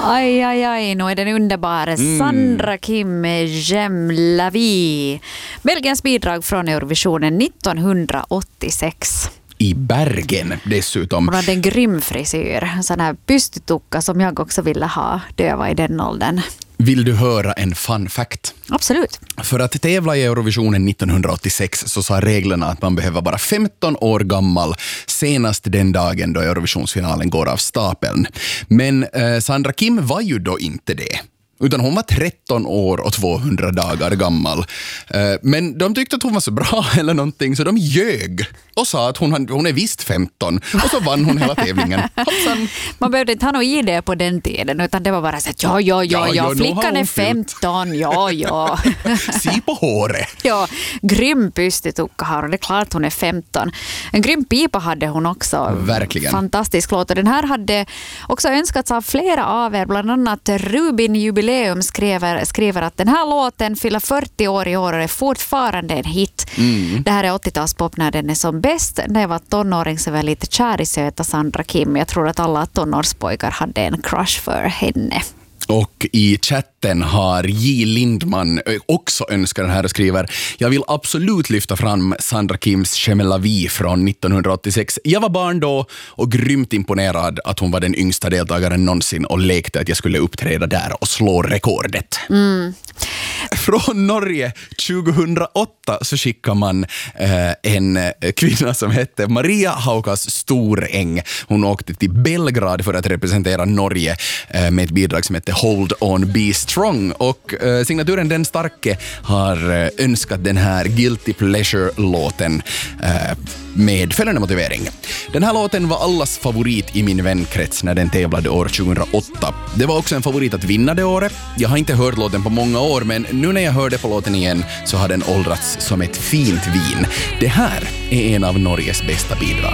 Aj, nu är den underbara Sandra Kim med J'aime la vie. Belgiens bidrag från Eurovisionen 1986. I Bergen dessutom. Hon hade en grym frisyr, en sån här pystytucka som jag också ville ha då jag var i den åldern. Vill du höra en fun fact? Absolut. För att tävla i Eurovisionen 1986 så sa reglerna att man behöver vara 15 år gammal senast den dagen då Eurovisionsfinalen går av stapeln. Men Sandra Kim var ju då inte det. Utan hon var 13 år och 200 dagar gammal. Men de tyckte att hon var så bra eller någonting så de ljög och sa att hon är visst 15. Och så vann hon hela tävlingen. Hoppsan. Man behövde inte ha någon idé på den tiden utan det var bara så att ja, flickan är 15, ja. Se på håret. Ja, grym pystytucka har och det är klart hon är 15. En grym pipa hade hon också. Verkligen. Fantastisk låt och den här hade också önskats av flera av er, bland annat Rubin Jubileum skriver att den här låten fyller 40 år i år och är fortfarande en hit. Det här är 80-talspop när den är som bäst. När jag var tonåring så var jag lite kär i söta Sandra Kim. Jag tror att alla tonårspojkar hade en crush för henne. Och i chatten har J. Lindman också önskat den här och skriver: jag vill absolut lyfta fram Sandra Kims J'aime la vie från 1986. Jag var barn då och grymt imponerad att hon var den yngsta deltagaren någonsin och lekte att jag skulle uppträda där och slå rekordet. Från Norge 2008 så skickar man en kvinna som hette Maria Haukas Storäng. Hon åkte till Belgrad för att representera Norge med ett bidrag som hette Hold on be strong. Och signaturen Den Starke har önskat den här Guilty Pleasure-låten med följande motivering. Den här låten var allas favorit i min vänkrets när den tävlade år 2008. Det var också en favorit att vinna det året. Jag har inte hört låten på många år, men nu när jag hörde på låten igen så har den åldrats som ett fint vin. Det här är en av Norges bästa bidrag.